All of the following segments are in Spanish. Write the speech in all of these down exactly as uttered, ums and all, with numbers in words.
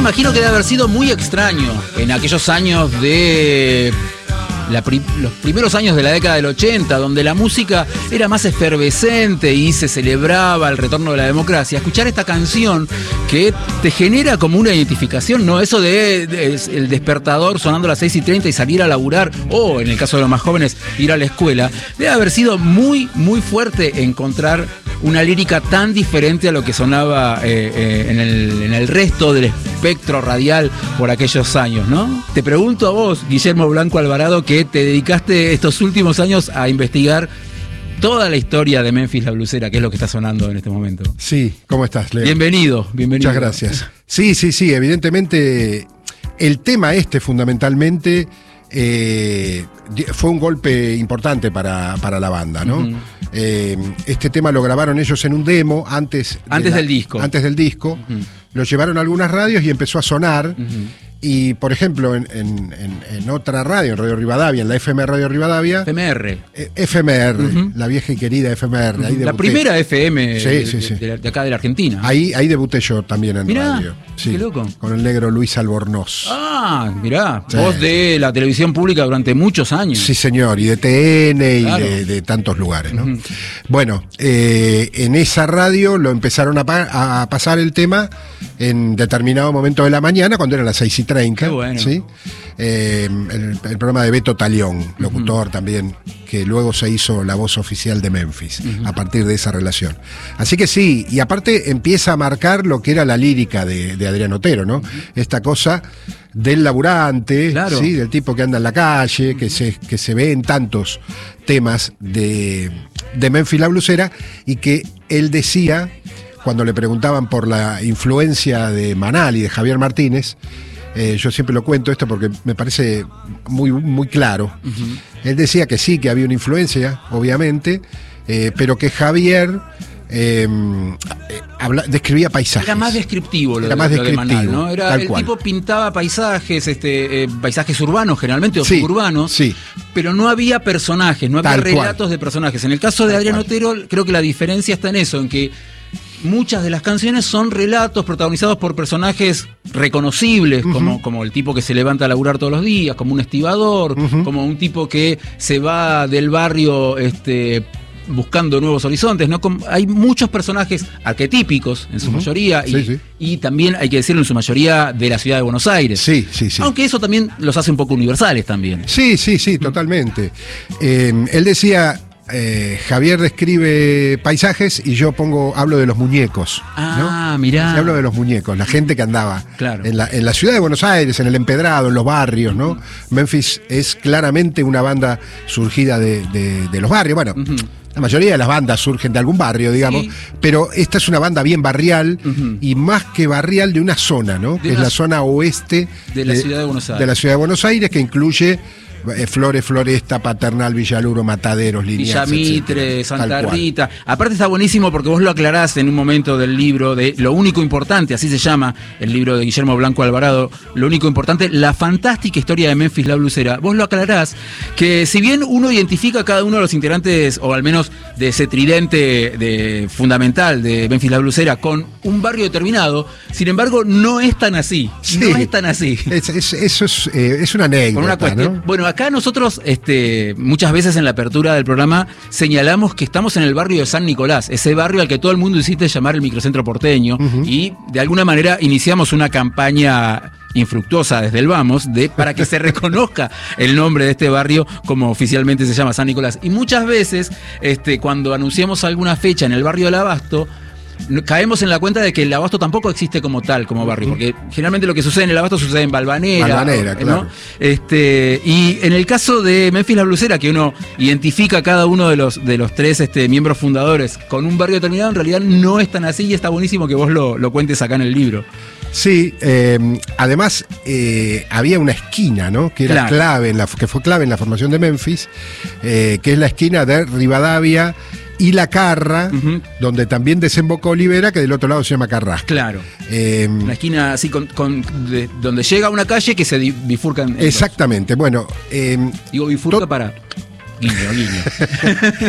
imagino que debe haber sido muy extraño en aquellos años de... La pri- los primeros años de la década del ochenta, donde la música era más efervescente y se celebraba el retorno de la democracia. Escuchar esta canción que te genera como una identificación, ¿no? Eso de, de el despertador sonando a las seis y treinta y salir a laburar, o en el caso de los más jóvenes, ir a la escuela, debe haber sido muy, muy fuerte encontrar una lírica tan diferente a lo que sonaba eh, eh, en, el, en el resto del espectro radial por aquellos años, ¿no? Te pregunto a vos, Guillermo Blanco Alvarado, que te dedicaste estos últimos años a investigar toda la historia de Memphis la Blusera, que es lo que está sonando en este momento. Sí, ¿cómo estás, Leo? Bienvenido, bienvenido. Muchas gracias. Sí, sí, sí, evidentemente el tema este fundamentalmente eh, fue un golpe importante para, para la banda, ¿no? Uh-huh. Eh, este tema lo grabaron ellos en un demo antes, antes de la, del disco. Antes del disco. Uh-huh. Lo llevaron a algunas radios y empezó a sonar. Uh-huh. Y, por ejemplo, en, en, en, en otra radio, en Radio Rivadavia, en la F M Radio Rivadavia... F M R. Eh, F M R, uh-huh. La vieja y querida F M R. Uh-huh. Ahí la primera F M sí, de, sí, sí. De, de acá de la Argentina. Ahí, ahí debuté yo también en mirá, radio. Sí, qué loco. Con el negro Luis Albornoz. Ah, mirá, sí. Vos de la televisión pública durante muchos años. Sí, señor, y de T N y claro. de, de tantos lugares, ¿no? Uh-huh. Bueno, eh, en esa radio lo empezaron a, pa- a pasar el tema en determinado momento de la mañana, cuando eran las seis y treinta. Qué bueno. ¿Sí? Eh, el, el programa de Beto Talión, locutor uh-huh. también, que luego se hizo la voz oficial de Memphis, uh-huh. a partir de esa relación. Así que sí, y aparte empieza a marcar lo que era la lírica de, de Adrián Otero, ¿no? Uh-huh. Esta cosa del laburante, claro. ¿sí? Del tipo que anda en la calle, uh-huh. que, se, que se ve en tantos temas de, de Memphis la Blusera, y que él decía, cuando le preguntaban por la influencia de Manal y de Javier Martínez, Eh, yo siempre lo cuento esto porque me parece muy, muy claro. Uh-huh. Él decía que sí, que había una influencia, obviamente, eh, pero que Javier eh, habla, describía paisajes. Era más descriptivo lo, Era de, más lo descriptivo, de Manal, ¿no? Era, tal el cual. tipo pintaba paisajes, este, eh, paisajes urbanos generalmente, o sí, suburbanos, sí. pero no había personajes, no había tal relatos cual. de personajes. En el caso de tal Adrián cual. Otero, creo que la diferencia está en eso, en que muchas de las canciones son relatos protagonizados por personajes reconocibles, uh-huh. como, como el tipo que se levanta a laburar todos los días, como un estibador, uh-huh. como un tipo que se va del barrio este, buscando nuevos horizontes, ¿no? Como, hay muchos personajes arquetípicos en su uh-huh. mayoría, sí, y, sí. y también, hay que decirlo, en su mayoría de la ciudad de Buenos Aires. Sí, sí, sí. Aunque eso también los hace un poco universales también. Sí, sí, sí, totalmente. Eh, él decía... Eh, Javier describe paisajes y yo pongo hablo de los muñecos. Ah, ¿no? mirá. Y hablo de los muñecos, la gente que andaba claro. en, la, en la ciudad de Buenos Aires, en el empedrado, en los barrios, ¿no? Uh-huh. Memphis es claramente una banda surgida de, de, de los barrios. Bueno, uh-huh. la mayoría de las bandas surgen de algún barrio, digamos, sí. pero esta es una banda bien barrial uh-huh. y más que barrial de una zona, ¿no? Que es la zona oeste de la de, ciudad de Buenos Aires. De la ciudad de Buenos Aires, que incluye Flores, Floresta, Paternal, Villaluro, Mataderos, Liniers, Villamitre, Santa Rita. Aparte está buenísimo porque vos lo aclarás en un momento del libro de Lo único importante, así se llama el libro de Guillermo Blanco Alvarado, Lo único importante, la fantástica historia de Memphis la Blusera. Vos lo aclarás que si bien uno identifica a cada uno de los integrantes, o al menos de ese tridente de, fundamental de Memphis la Blusera, con un barrio determinado, sin embargo no es tan así. Sí, no es tan así. Es, es, eso es, eh, es una anécdota, Por una cuestión, ¿no? Bueno, acá nosotros este, muchas veces en la apertura del programa señalamos que estamos en el barrio de San Nicolás, ese barrio al que todo el mundo insiste llamar el microcentro porteño, uh-huh. y de alguna manera iniciamos una campaña infructuosa desde el Vamos de, para que se reconozca el nombre de este barrio como oficialmente se llama, San Nicolás. Y muchas veces este, cuando anunciamos alguna fecha en el barrio del Abasto, caemos en la cuenta de que el Abasto tampoco existe como tal, como barrio, porque generalmente lo que sucede en el Abasto sucede en Balvanera, Balvanera, ¿no? claro. Este, y en el caso de Memphis la Blusera, que uno identifica a cada uno de los, de los tres este, miembros fundadores con un barrio determinado, en realidad no es tan así, y está buenísimo que vos lo, lo cuentes acá en el libro. Sí, eh, además eh, había una esquina, ¿no? Que era claro. clave, en la, que fue clave en la formación de Memphis, eh, que es la esquina de Rivadavia y La Carra, uh-huh. donde también desemboca Olivera, que del otro lado se llama Carrasco. Claro. Eh, una esquina así con, con de, donde llega una calle que se bifurcan. Exactamente. Bueno, eh, digo bifurca to- para guiño, guiño.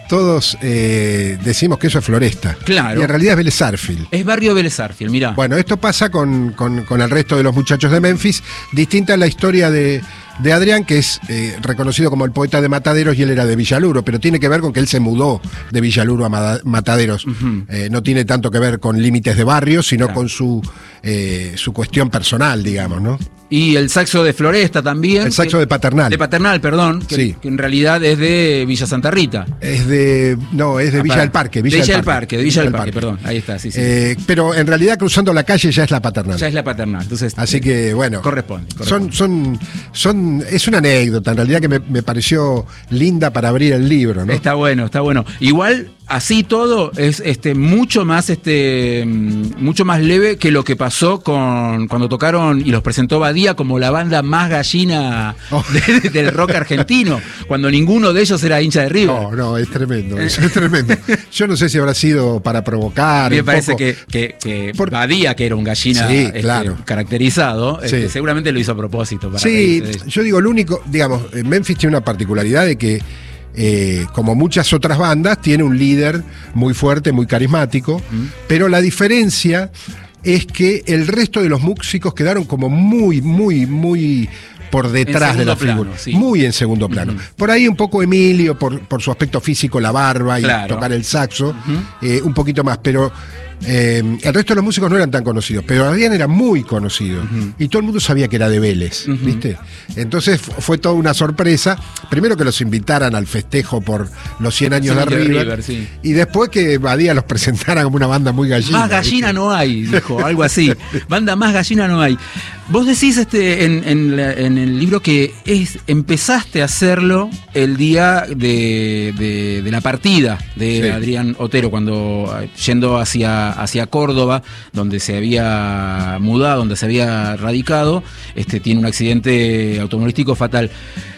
todos eh, decimos que eso es Floresta. Claro. Y en realidad es Vélez Sarsfield. Es barrio Vélez Sarsfield, mirá. Bueno, esto pasa con, con, con el resto de los muchachos de Memphis. Distinta es la historia de, de Adrián, que es eh, reconocido como el poeta de Mataderos, y él era de Villaluro, pero tiene que ver con que él se mudó de Villaluro a Ma- Mataderos. Uh-huh. Eh, no tiene tanto que ver con límites de barrio, sino claro. con su, eh, su cuestión personal, digamos, ¿no? Y el saxo de Floresta también. El saxo que, de Paternal. De Paternal, perdón, que, sí. que en realidad es de Villa Santa Rita. Es de, no, es de ah, Villa del Parque. Villa, Villa del Parque, Parque, de Villa del Parque, Parque, perdón, ahí está, sí, sí. Eh, pero en realidad cruzando la calle ya es la Paternal. Ya es la Paternal, entonces. Así que, bueno. Corresponde. corresponde. Son, son, son, es una anécdota, en realidad, que me, me pareció linda para abrir el libro, ¿no? Está bueno, está bueno. Igual, así todo, es este mucho más, este, mucho más leve que lo que pasó con cuando tocaron y los presentó Badía como la banda más gallina oh. de, de, del rock argentino, cuando ninguno de ellos era hincha de River. No, no, es tremendo, eso es tremendo. Yo no sé si habrá sido para provocar. Me parece poco. que, que, que Por... Badía, que era un gallina sí, este, claro. caracterizado, este, sí. seguramente lo hizo a propósito. Para sí, yo digo, lo único, digamos, Memphis tiene una particularidad de que Eh, como muchas otras bandas, tiene un líder muy fuerte, muy carismático, mm. pero la diferencia es que el resto de los músicos quedaron como muy, muy, muy por detrás de la figura, sí. muy en segundo plano. Uh-huh. Por ahí un poco Emilio, por, por su aspecto físico, la barba y claro. tocar el saxo, uh-huh. eh, un poquito más, pero eh, el resto de los músicos no eran tan conocidos, pero Adrián era muy conocido, uh-huh. y todo el mundo sabía que era de Vélez, uh-huh. ¿viste? Entonces fue toda una sorpresa, primero que los invitaran al festejo por los cien años sí, de River, de River sí. y después que Badía los presentara como una banda muy gallina. Más gallina ¿viste? No hay, dijo, algo así. Banda más gallina no hay. Vos decís este en, en, la, en el libro que es, empezaste a hacerlo el día de, de, de la partida de sí. Adrián Otero, cuando yendo hacia, hacia Córdoba, donde se había mudado, donde se había radicado, este, tiene un accidente automovilístico fatal.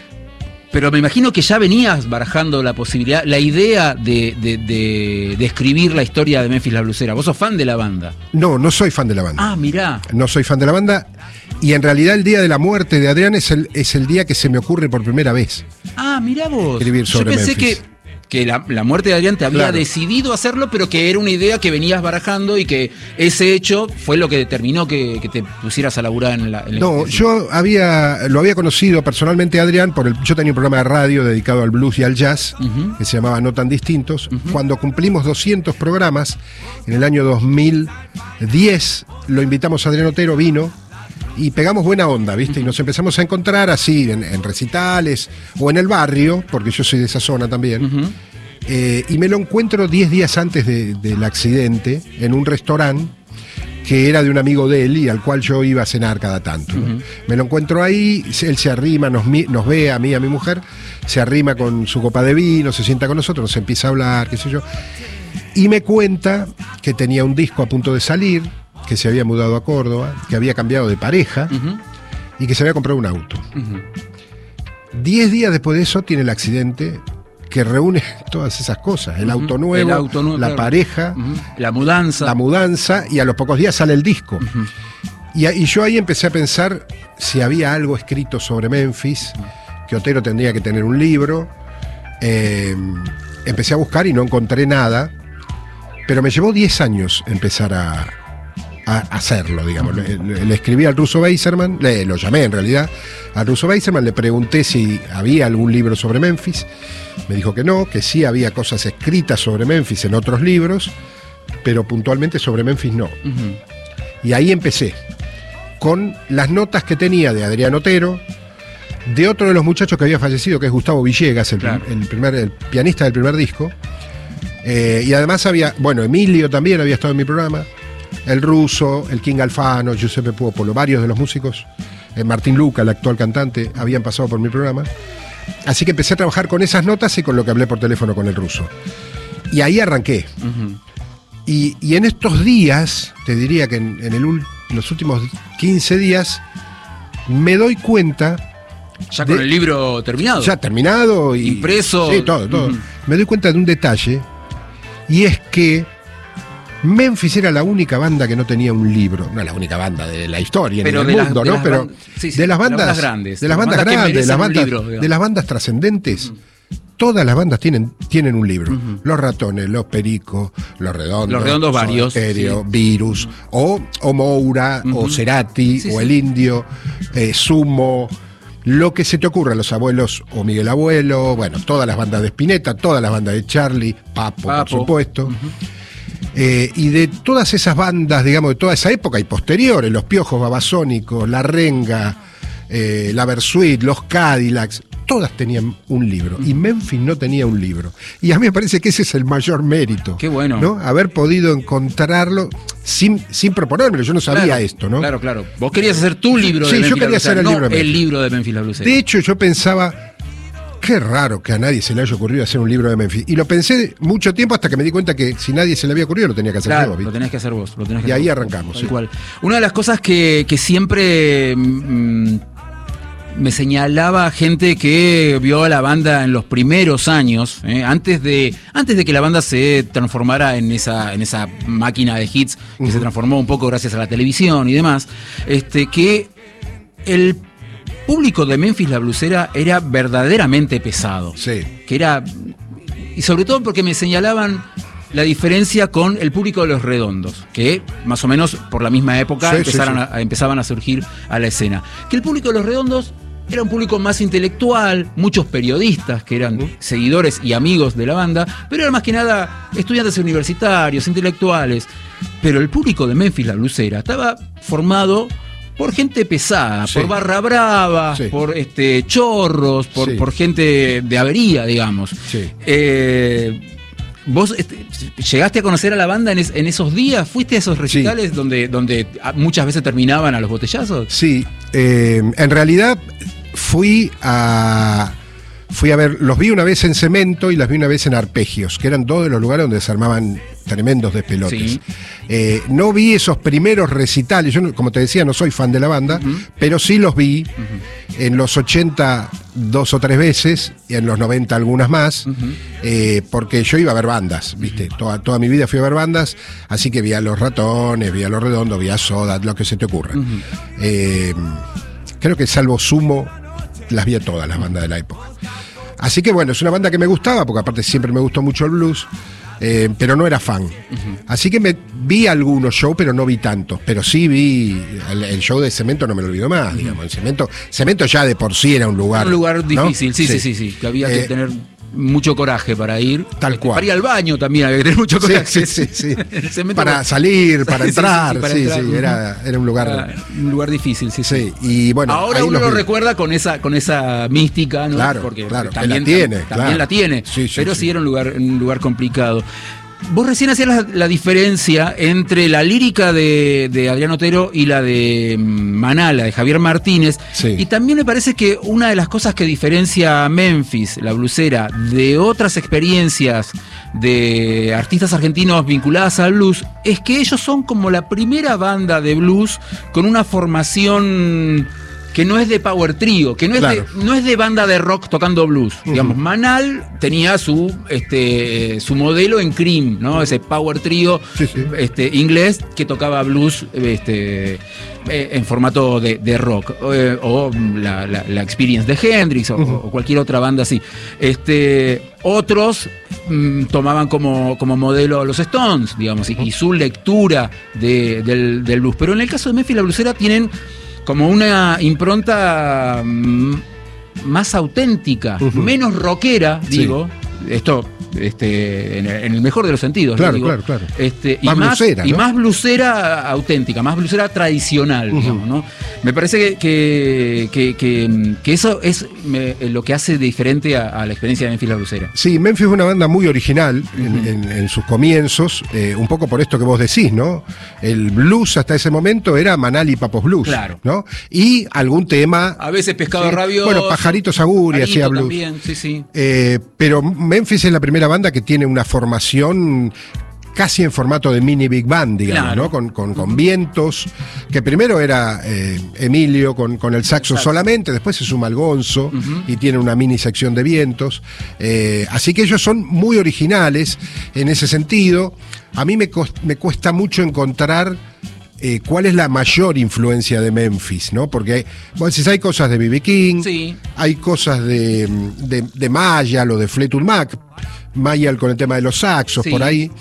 Pero me imagino que ya venías barajando la posibilidad, la idea de, de, de, de escribir la historia de Memphis la Blusera. ¿Vos sos fan de la banda? No, no soy fan de la banda. Ah, mirá. No soy fan de la banda. Y en realidad el día de la muerte de Adrián es el, es el día que se me ocurre por primera vez. Ah, mirá vos. Escribir sobre Yo pensé Memphis. que... que la, la muerte de Adrián te había claro. decidido hacerlo, pero que era una idea que venías barajando y que ese hecho fue lo que determinó que, que te pusieras a laburar en la... En no, la yo había lo había conocido personalmente a Adrián, por el, yo tenía un programa de radio dedicado al blues y al jazz, uh-huh. que se llamaba No Tan Distintos. Uh-huh. Cuando cumplimos doscientos programas, en el año dos mil diez, lo invitamos a Adrián Otero, vino, y pegamos buena onda, ¿viste? Uh-huh. Y nos empezamos a encontrar así en, en recitales o en el barrio, porque yo soy de esa zona también. Uh-huh. Eh, y me lo encuentro diez días antes de, del accidente en un restaurante que era de un amigo de él y al cual yo iba a cenar cada tanto. Uh-huh. Me lo encuentro ahí, él se arrima, nos, nos ve a mí y a mi mujer, se arrima con su copa de vino, se sienta con nosotros, nos empieza a hablar, qué sé yo. Y me cuenta que tenía un disco a punto de salir, que se había mudado a Córdoba, que había cambiado de pareja uh-huh. y que se había comprado un auto. Uh-huh. Diez días después de eso tiene el accidente que reúne todas esas cosas, el, uh-huh. auto, nuevo, el auto nuevo, la claro. pareja, uh-huh. la mudanza. La mudanza, y a los pocos días sale el disco. Uh-huh. Y, y yo ahí empecé a pensar si había algo escrito sobre Memphis, uh-huh. que Otero tendría que tener un libro. Eh, empecé a buscar y no encontré nada, pero me llevó diez años empezar a... a hacerlo, digamos. Uh-huh. Le, le escribí al ruso Beiserman, le, lo llamé en realidad al ruso Beiserman, le pregunté si había algún libro sobre Memphis, me dijo que no, que sí había cosas escritas sobre Memphis en otros libros, pero puntualmente sobre Memphis no. Uh-huh. Y ahí empecé, con las notas que tenía de Adrián Otero, de otro de los muchachos que había fallecido, que es Gustavo Villegas, el, claro. el, primer, el pianista del primer disco, eh, y además había, bueno, Emilio también había estado en mi programa, el Ruso, el King Alfano, Giuseppe Popolo, varios de los músicos, eh, Martín Luca, el actual cantante, habían pasado por mi programa. Así que empecé a trabajar con esas notas y con lo que hablé por teléfono con el Ruso. Y ahí arranqué. Uh-huh. Y, y en estos días, te diría que en, en, el, en los últimos quince días, me doy cuenta... Ya con de, el libro terminado. Ya terminado. Y, impreso. Sí, todo, todo. Uh-huh. Me doy cuenta de un detalle, y es que Memphis era la única banda que no tenía un libro, no la única banda de la historia pero del de mundo, las, ¿no? De Pero sí, sí, de las bandas grandes, de las bandas, bandas grandes, de las bandas, libro, de las bandas trascendentes, uh-huh. todas las bandas tienen, tienen un libro. Uh-huh. Los Ratones, Los Pericos, Los Redondos. Los Redondos varios. Stereo, sí. Virus, uh-huh. o, o Moura, uh-huh. o Cerati, sí, o sí. El Indio, eh, Sumo, lo que se te ocurra, Los Abuelos o Miguel Abuelo, bueno, todas las bandas de Spinetta, todas las bandas de Charlie, Papo, Papo. por supuesto. Uh-huh. Eh, y de todas esas bandas, digamos, de toda esa época y posteriores, Los Piojos, Babasónicos, La Renga, eh, La Versuit, Los Cadillacs, todas tenían un libro, y Memphis no tenía un libro. Y a mí me parece que ese es el mayor mérito. Qué bueno. ¿no? Haber podido encontrarlo sin, sin proponérmelo, yo no sabía claro, esto, ¿no? Claro, claro. Vos querías hacer tu libro sí, de Memphis yo quería hacer el, no libro, de el libro de Memphis la Blusera. De hecho, yo pensaba, qué raro que a nadie se le haya ocurrido hacer un libro de Memphis. Y lo pensé mucho tiempo hasta que me di cuenta que si nadie se le había ocurrido, lo tenía que hacer claro, yo. ¿viste? Lo tenés que hacer vos. Lo tenés que y hacer ahí vos. arrancamos. Tal sí. cual. Una de las cosas que, que siempre mmm, me señalaba gente que vio a la banda en los primeros años, eh, antes de antes de que la banda se transformara en esa en esa máquina de hits que uh-huh. se transformó un poco gracias a la televisión y demás, este que el público de Memphis la Blusera era verdaderamente pesado. Sí. Que era, y sobre todo porque me señalaban la diferencia con el público de Los Redondos, que más o menos por la misma época sí, empezaron sí, sí. A, empezaban a surgir a la escena. Que el público de Los Redondos era un público más intelectual, muchos periodistas que eran uh-huh. seguidores y amigos de la banda, pero era más que nada estudiantes universitarios, intelectuales. Pero el público de Memphis la Blusera estaba formado por gente pesada, sí. por barra brava, sí. por este chorros, por, sí. por gente de avería, digamos. Sí. Eh, ¿Vos este, llegaste a conocer a la banda en, es, en esos días? ¿Fuiste a esos recitales sí. donde, donde muchas veces terminaban a los botellazos? Sí, eh, en realidad fui a... Fui a ver, los vi una vez en Cemento y las vi una vez en Arpegios, que eran dos de los lugares donde se armaban tremendos despelotes. Sí. Eh, no vi esos primeros recitales, yo como te decía no soy fan de la banda, uh-huh. pero sí los vi uh-huh. en los ochenta dos o tres veces y en los noventa algunas más, uh-huh. eh, porque yo iba a ver bandas, ¿viste? Uh-huh. Toda, toda mi vida fui a ver bandas, así que vi a Los Ratones, vi a Los Redondos, vi a Soda, lo que se te ocurra. Uh-huh. Eh, creo que salvo Sumo, las vi a todas las bandas de la época. Así que bueno, es una banda que me gustaba, porque aparte siempre me gustó mucho el blues, eh, pero no era fan. Uh-huh. Así que me vi algunos shows, pero no vi tantos. Pero sí vi el, el show de Cemento, no me lo olvido más, uh-huh. digamos. El Cemento, Cemento ya de por sí era un lugar... Un lugar difícil, ¿no? sí, sí, sí, sí, sí, que había eh, que tener mucho coraje para ir. Tal cual. Para ir al baño también había que tener mucho coraje. Sí, sí, sí. sí. Para salir, para entrar, sí, sí, para sí, entrar. sí era, era un lugar... Era un lugar difícil, sí, sí. sí. Y bueno, ahora uno lo vi. recuerda con esa, con esa mística, ¿no? Claro, porque claro, también la tiene. También claro. la tiene, sí, sí, pero sí. sí era un lugar, un lugar complicado. Vos recién hacías la, la diferencia entre la lírica de, de Adrián Otero y la de Manala, de Javier Martínez. Sí. Y también me parece que una de las cosas que diferencia a Memphis, la blusera, de otras experiencias de artistas argentinos vinculadas al blues, es que ellos son como la primera banda de blues con una formación... que no es de power trio, que no es, claro. de, no es de banda de rock tocando blues. Uh-huh. Digamos, Manal tenía su este su modelo en Cream, ¿no? Ese power trio sí, sí. este inglés que tocaba blues este en formato de, de rock. Eh, o la, la, la Experience de Hendrix o, uh-huh. o cualquier otra banda así. Este, otros mm, tomaban como, como modelo los Stones, digamos, uh-huh. y, y su lectura de, del, del blues. Pero en el caso de Memphis la Blusera tienen como una impronta más auténtica, uh-huh. menos rockera, digo, sí. esto este, en, el, en el mejor de los sentidos. Claro, digo, claro, claro. Este, más y más blusera, ¿no? Y más blusera auténtica, más blusera tradicional, uh-huh. digamos, ¿no? Me parece que, que, que, que, que eso es me, lo que hace diferente a, a la experiencia de Memphis la Blusera. Sí, Memphis es una banda muy original uh-huh. en, en, en sus comienzos, eh, un poco por esto que vos decís, ¿no? El blues hasta ese momento era Manal y Papos Blues, claro. ¿no? Y algún tema... A veces Pescado sí, Rabioso. Bueno, Pajaritos Aguri hacía blues. También, sí, sí. Eh, pero Memphis es la primera banda que tiene una formación casi en formato de mini Big Band, digamos, claro. ¿no? Con, con, con vientos, que primero era eh, Emilio con, con el saxo Exacto. solamente, después se suma el Gonzo uh-huh. y tiene una mini sección de vientos. Eh, así que ellos son muy originales en ese sentido. A mí me, cost, me cuesta mucho encontrar eh, cuál es la mayor influencia de Memphis, ¿no? Porque vos decís, hay cosas de B B King, Sí. hay cosas de, de, de Mayall o de Fleetwood Mac, Mayall con el tema de los saxos, Sí. por ahí.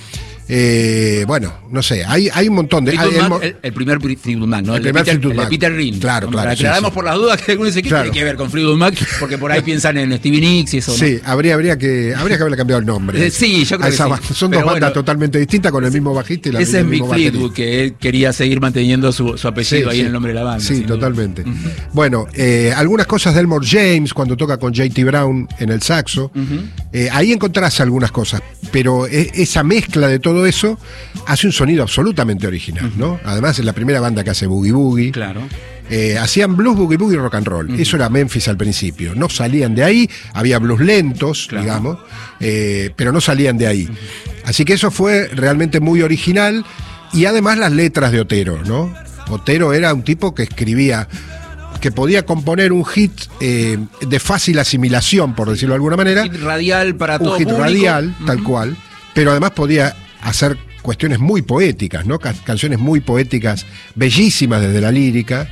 Eh, bueno, no sé, hay, hay un montón de... Fleetwood hay- el Mac, mo- el, el primer Fleetwood Mac, ¿no? El El, de primer Peter, Fleetwood el de Mac. Peter Green. Claro, ¿no? claro, Para sí, aclaramos sí. por las dudas que algunos dicen, ¿qué Claro. tiene que ver con Fleetwood Mac? Porque por ahí piensan en Stevie Nicks y eso, ¿no? Sí, habría, habría, que, habría que haberle cambiado el nombre. Eh, sí, yo creo A que esa sí. ba- Son Pero dos bandas bueno, totalmente distintas con el mismo bajista y la Ese el es Mick mismo baterista. Fleetwood, que él quería seguir manteniendo su, su apellido Sí, ahí sí. en el nombre de la banda. Sí, sin duda. totalmente. Bueno, eh, algunas cosas de Elmore James cuando toca con J T Brown en el saxo. Eh, ahí encontrás algunas cosas, pero e- esa mezcla de todo eso hace un sonido absolutamente original, ¿no? Además es la primera banda que hace Boogie Boogie. Claro. Eh, hacían blues, boogie boogie y rock and roll. Eso era Memphis al principio. No salían de ahí, había blues lentos, Claro. digamos, eh, pero no salían de ahí. Así que eso fue realmente muy original. Y además las letras de Otero, ¿no? Otero era un tipo que escribía, que podía componer un hit eh, de fácil asimilación, por decirlo de alguna manera. Hit radial para Un todo hit público. radial, tal Ujú. cual. Pero además podía hacer cuestiones muy poéticas, ¿no? Ca- canciones muy poéticas, bellísimas desde la lírica,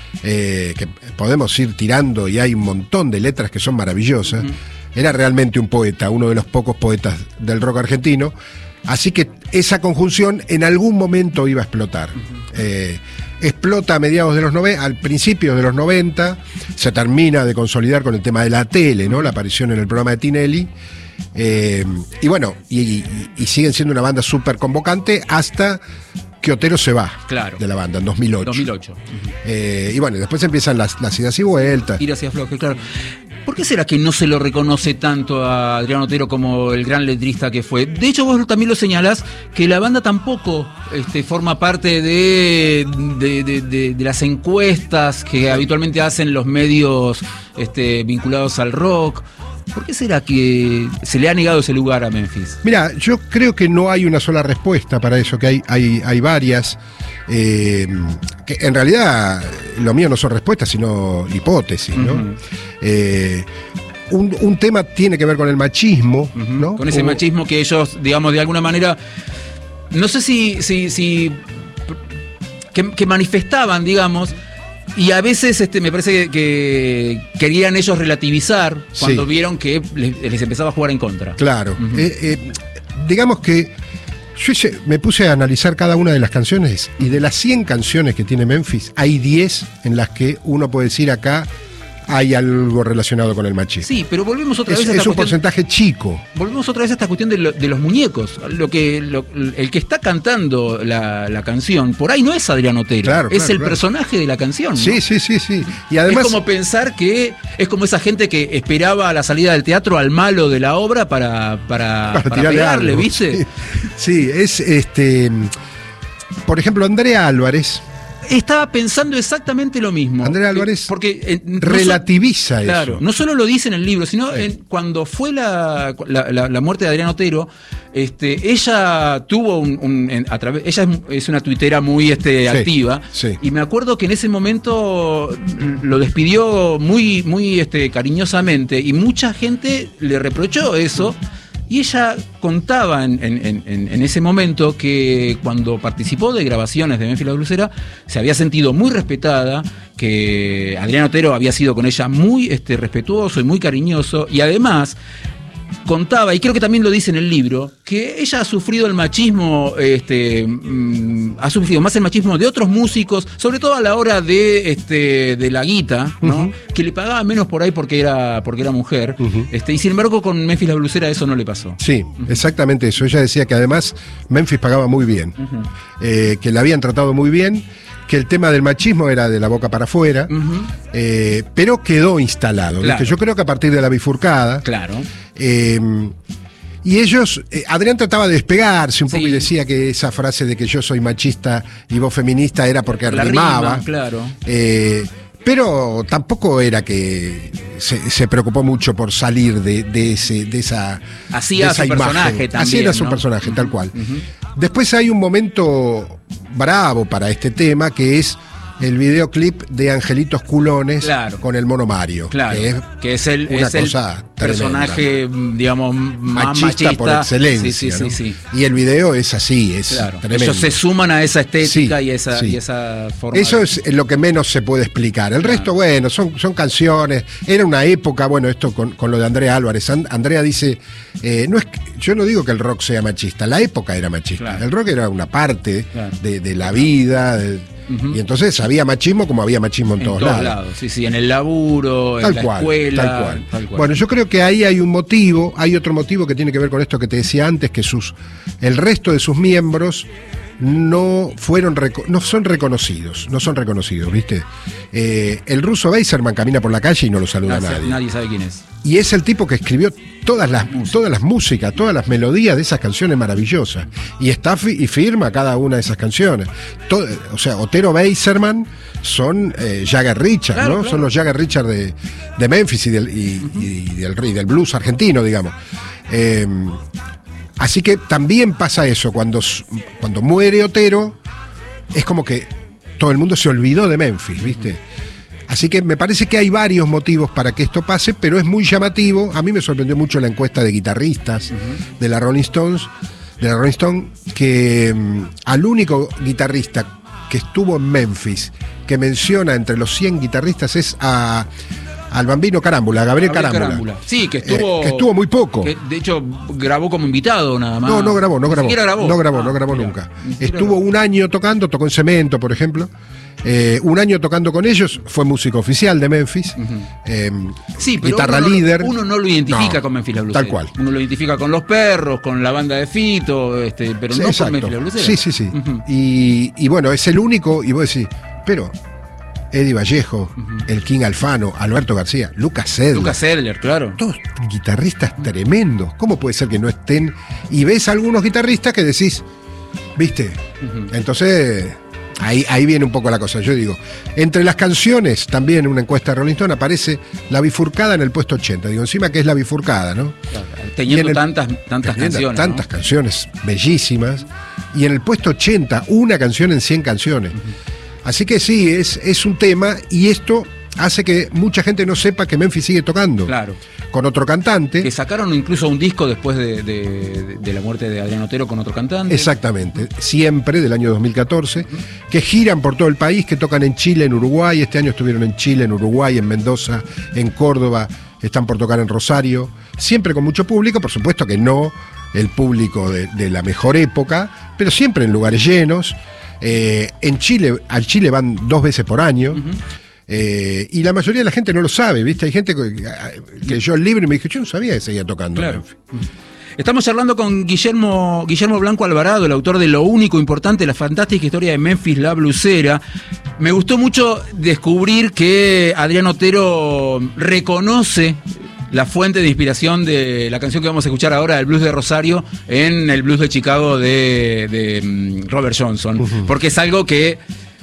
eh, que podemos ir tirando y hay un montón de letras que son maravillosas. Era realmente un poeta, uno de los pocos poetas del rock argentino. Así que esa conjunción en algún momento iba a explotar. Eh, explota a mediados de los noventa, al principio de los noventa, se termina de consolidar con el tema de la tele, ¿no? La aparición en el programa de Tinelli. Eh, y bueno, y, y- y siguen siendo una banda súper convocante hasta que Otero se va Claro. de la banda en dos mil ocho. dos mil ocho. Eh, y bueno, después empiezan las, las idas y vueltas. Ir hacia Floje, claro. ¿Por qué será que no se lo reconoce tanto a Adrián Otero como el gran letrista que fue? De hecho, vos también lo señalás, que la banda tampoco este, forma parte de, de, de- de- de las encuestas que habitualmente hacen los medios este, vinculados al rock. ¿Por qué será que se le ha negado ese lugar a Memphis? Mira, yo creo que no hay una sola respuesta para eso, que hay, hay, hay varias. eh, que en realidad lo mío no son respuestas, sino hipótesis, ¿no? Ujú. Eh, un, un tema tiene que ver con el machismo, Ujú. ¿no? Con ese O- machismo que ellos, digamos, de alguna manera, no sé si, si, si que, que manifestaban, digamos, y a veces este, me parece que, que querían ellos relativizar cuando Sí. vieron que les, les empezaba a jugar en contra. Claro. Ujú. Eh, eh, digamos que yo hice- me puse a analizar cada una de las canciones y de las cien canciones que tiene Memphis, hay diez en las que uno puede decir acá hay algo relacionado con el machismo. Sí, pero volvemos otra Es, vez a es esta un cuestión- porcentaje chico. Volvemos otra vez a esta cuestión de, lo- de los muñecos. Lo que, lo- el que está cantando la, la canción, por ahí no es Adrián Otero, Claro, es claro, el claro. personaje de la canción. ¿no? Sí, sí, sí, sí. Y además, es como pensar que es como esa gente que esperaba a la salida del teatro al malo de la obra para, para, para para tirarle pegarle, algo. ¿viste? Sí, sí, es este. Por ejemplo, Andrea Álvarez Estaba pensando exactamente lo mismo. Andrea Álvarez Eh, porque eh, no so- relativiza eso. Claro, no solo lo dice en el libro, sino Sí. en- cuando fue la, la, la- la muerte de Adrián Otero, este, ella tuvo un, un- en- a través, ella es, es una tuitera muy este, Sí, activa, sí. y me acuerdo que en ese momento lo despidió muy, muy este, cariñosamente, y mucha gente le reprochó eso. Y ella contaba en, en- en- en ese momento que cuando participó de grabaciones de Memphis la Blusera se había sentido muy respetada, que Adrián Otero había sido con ella muy este, respetuoso y muy cariñoso, y además contaba, y creo que también lo dice en el libro, que ella ha sufrido el machismo, este, mm, ha sufrido más el machismo de otros músicos, sobre todo a la hora de, este, de la guita, ¿no? Ujú. Que le pagaba menos por ahí porque era, porque era mujer, Ujú. este, y sin embargo con Memphis la Blusera eso no le pasó. Sí, exactamente eso. Ella decía que además Memphis pagaba muy bien, Ujú. eh, que la habían tratado muy bien, que el tema del machismo era de la boca para afuera, Ujú. eh, pero quedó instalado. ¿viste? Claro. Yo creo que a partir de la bifurcada. Claro. eh, y ellos, eh, Adrián trataba de despegarse un poco Sí. y decía que esa frase de que yo soy machista y vos feminista era porque La rimaba. rima, claro. Eh, pero tampoco era que se, se preocupó mucho por salir de, de ese, de esa, Hacía de esa su imagen. personaje Así también, era su ¿no? personaje, tal cual. Ujú. Después hay un momento bravo para este tema que es el videoclip de Angelitos Culones, claro, con el Mono Mario. Claro, que es, que es el, una es el cosa personaje, tremenda, digamos, más machista, machista por excelencia. Sí, sí, ¿no? sí, sí. Y el video es así, es claro, tremendo. ellos se suman a esa estética sí, y, esa, sí. y esa forma. Eso de... es lo que menos se puede explicar. El claro. resto, bueno, son, son canciones. Era una época, bueno, esto con, con lo de Andrea Álvarez. And, Andrea dice, eh, no es, yo no digo que el rock sea machista, la época era machista. Claro. El rock era una parte claro. de, de la vida, de, uh-huh. y entonces había machismo como había machismo en, en todos, todos lados. lados. Sí, sí, en el laburo, tal en la cual, escuela. Tal cual. Tal cual. Bueno, yo creo que ahí hay un motivo, hay otro motivo que tiene que ver con esto que te decía antes, que sus, el resto de sus miembros no fueron no son reconocidos, no son reconocidos, ¿viste? Eh, el ruso Beiserman camina por la calle y no lo saluda nadie, nadie. Nadie sabe quién es. Y es el tipo que escribió todas las, todas las músicas, todas las melodías de esas canciones maravillosas. Y está fi- y firma cada una de esas canciones. Todo, o sea, Otero Beiserman son eh, Jagger Richards, claro, ¿no? Claro. Son los Jagger Richards de, de Memphis y del, y, uh-huh. y del, y del blues argentino, digamos. Eh, Así que también pasa eso, cuando, cuando muere Otero, es como que todo el mundo se olvidó de Memphis, ¿viste? Así que me parece que hay varios motivos para que esto pase, pero es muy llamativo. A mí me sorprendió mucho la encuesta de guitarristas uh-huh. de la Rolling Stones, de la Rolling Stone, que um, al único guitarrista que estuvo en Memphis, que menciona entre los cien guitarristas, es a... al Bambino Carámbula, Gabriel, Gabriel Carámbula. Carámbula. Sí, que estuvo. Eh, que estuvo muy poco. Que de hecho, grabó como invitado nada más. No, no grabó, no grabó. grabó. No grabó, ah, no grabó mira, nunca. Estuvo un año tocando, tocó en Cemento, por ejemplo. Eh, un año tocando con ellos, fue músico oficial de Memphis. Uh-huh. eh, sí, pero guitarra uno, líder. Uno no lo identifica no, con Memphis la Blusera. Tal cual. Uno lo identifica con Los Perros, con la banda de Fito, este, pero sí, no exacto. con Memphis la Blusera. Sí, sí, sí. Uh-huh. y, y bueno, es el único, y vos decís, pero Eddie Vallejo, uh-huh. el King Alfano, Alberto García, Lucas Sedler. Lucas Sedler, claro. Todos guitarristas tremendos. ¿Cómo puede ser que no estén? Y ves a algunos guitarristas que decís, ¿viste? Uh-huh. Entonces, ahí, ahí viene un poco la cosa. Yo digo, entre las canciones, también en una encuesta de Rolling Stone aparece La Bifurcada en el puesto ochenta. Digo, encima que es La Bifurcada, ¿no? Claro, teniendo el, tantas, tantas teniendo canciones. Tantas ¿no? canciones bellísimas. Y en el puesto ochenta, una canción en cien canciones. Uh-huh. Así que sí, es, es un tema, y esto hace que mucha gente no sepa que Memphis sigue tocando. Claro. Con otro cantante. Que sacaron incluso un disco después de, de, de la muerte de Adrián Otero con otro cantante. Exactamente, Siempre, del año dos mil catorce, uh-huh. que giran por todo el país, que tocan en Chile, en Uruguay. Este año estuvieron en Chile, en Uruguay, en Mendoza, en Córdoba, están por tocar en Rosario. Siempre con mucho público, por supuesto que no el público de, de la mejor época, pero siempre en lugares llenos. Eh, en Chile, al Chile van dos veces por año. Uh-huh. eh, y la mayoría de la gente no lo sabe, ¿viste? Hay gente que, que yo el libro y me dijo, yo no sabía que seguía tocando. Claro. Estamos charlando con Guillermo, Guillermo Blanco Alvarado, el autor de Lo Único Importante, la fantástica historia de Memphis la Blusera. Me gustó mucho descubrir que Adrián Otero reconoce la fuente de inspiración de la canción que vamos a escuchar ahora, el blues de Rosario, en el blues de Chicago de, de Robert Johnson. Uh-huh. Porque es algo que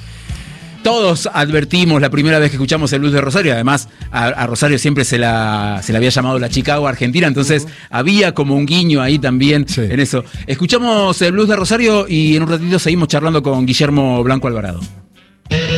todos advertimos la primera vez que escuchamos el blues de Rosario. Además, a, a Rosario siempre se la, se la había llamado la Chicago Argentina, entonces uh-huh. había como un guiño ahí también sí. en eso. Escuchamos el blues de Rosario y en un ratito seguimos charlando con Guillermo Blanco Alvarado.